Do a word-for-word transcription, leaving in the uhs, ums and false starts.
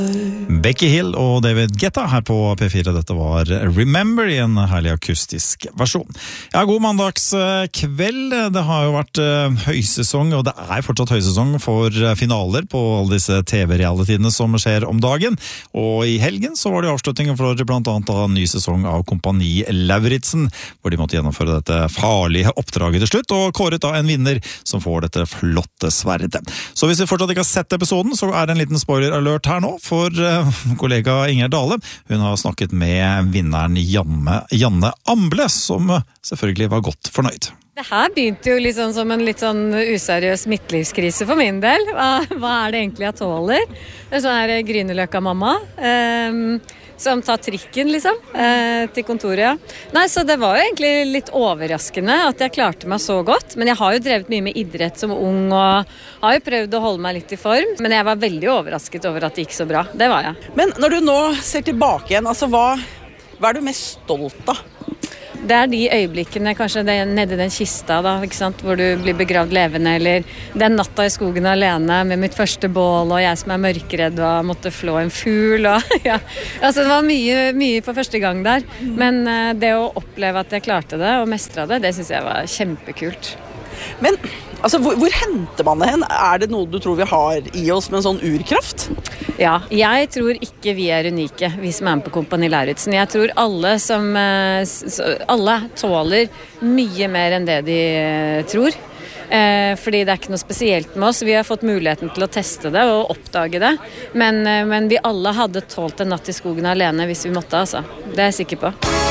Becky Hill og David Guetta her på P fire. Dette var Remember i en herlig akustisk versjon. Ja, god mandagskveld. Det har jo vært høysesong, og det er fortsatt høysesong for finaler på alle disse T V-realitetene som skjer om dagen. Og i helgen så var det avslutningen for blant annet en ny sesong av Kompani Lauritzen, hvor de måtte gjennomføre dette farlige oppdraget til slutt, og kåret da en vinner som får dette flotte sverdet. Så hvis vi fortsatt ikke har sett episoden, så er det en liten spoiler-alert her nå, for kollega Inger Dale. Hun har snakket med vinneren Janne, Janne Amble, som selvfølgelig var godt fornøyd. Det her begynte jo liksom som en litt sånn useriøs midtlivskrise for min del. Hva, hva er det egentlig jeg tåler? Det er sånn her Grünerløkka-mamma, eh, som tar trikken liksom, eh, til kontoret. Nei, så det var jo egentlig litt overraskende at jeg klarte meg så godt. Men jeg har jo drevet mye med idrett som ung, og har jo prøvd å holde meg litt i form. Men jeg var veldig overrasket over at det gikk så bra. Det var jeg. Men når du nå ser tilbake igjen, altså hva, hva er du mest stolt av? Det er de øyeblikkene, kanskje det, nede i den kista da, ikke sant, hvor du blir begravd levende, eller den natta i skogen alene med mitt første bål, og jeg som er mørkeredd og måtte flå en fugl. Og, ja. Altså, det var mye, mye for første gang der, men uh, det å oppleve at jeg klarte det og mestre det, det synes jeg var kjempekult. Men altså, hvor, hvor henter man det hen? Er det noe du tror vi har i oss med en sånn urkraft? Ja, jeg tror ikke vi er unike, vi som er med på Kompani Lauritzen. Jeg tror alle som alle tåler mye mer enn det de tror. Eh, fordi det er ikke noe spesielt med oss. Vi har fått muligheten til å teste det og oppdage det. Men, men vi alle hadde tålt en natt i skogen alene hvis vi måtte, altså. Det er jeg sikker på.